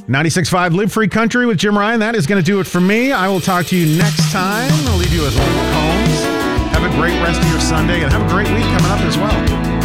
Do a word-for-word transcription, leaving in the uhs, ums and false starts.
ninety-six point five Live Free Country with Jim Ryan. That is going to do it for me. I will talk to you next time. I'll leave you with Luke Combs. Have a great rest of your Sunday and have a great week coming up as well.